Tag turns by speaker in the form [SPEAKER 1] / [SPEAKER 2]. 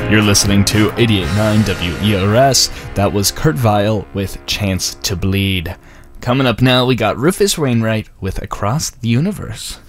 [SPEAKER 1] You're listening to 88.9 WERS. That was Kurt Vile with Chance to Bleed. Coming up now, we got Rufus Wainwright with Across the Universe.